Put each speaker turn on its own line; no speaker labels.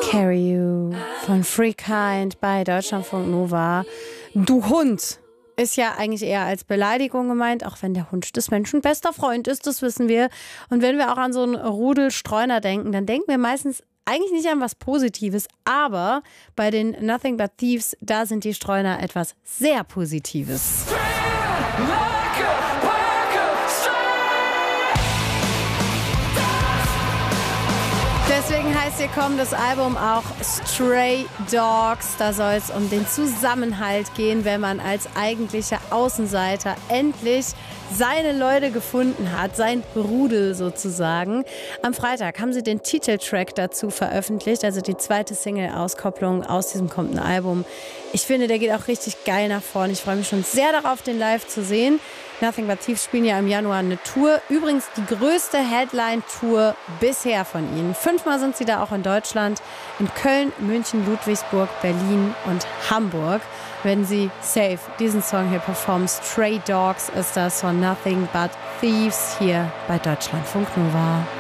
Carry You von Free Kind bei Deutschlandfunk Nova. Du Hund ist ja eigentlich eher als Beleidigung gemeint, auch wenn der Hund des Menschen bester Freund ist, das wissen wir. Und wenn wir auch an so einen Rudel Streuner denken, dann denken wir meistens eigentlich nicht an was Positives, aber bei den Nothing But Thieves, da sind die Streuner etwas sehr Positives. Deswegen heißt hier kommendes Album auch Stray Dogs. Da soll es um den Zusammenhalt gehen, wenn man als eigentlicher Außenseiter endlich seine Leute gefunden hat, sein Rudel sozusagen. Am Freitag haben sie den Titeltrack dazu veröffentlicht, also die zweite Single-Auskopplung aus diesem kommenden Album. Ich finde, der geht auch richtig geil nach vorne. Ich freue mich schon sehr darauf, den live zu sehen. Nothing But Thieves spielen ja im Januar eine Tour. Übrigens die größte Headline-Tour bisher von ihnen. 5-mal sind sie da auch in Deutschland. In Köln, München, Ludwigsburg, Berlin und Hamburg werden sie safe diesen Song hier performen. Stray Dogs ist das von Nothing But Thieves hier bei Deutschlandfunk Nova.